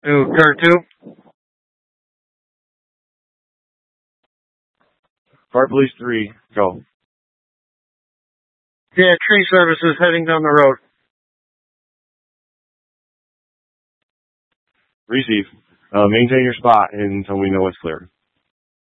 Turn 2. Fire Police 3, go. Yeah, tree services heading down the road. Receive. Maintain your spot until we know it's clear.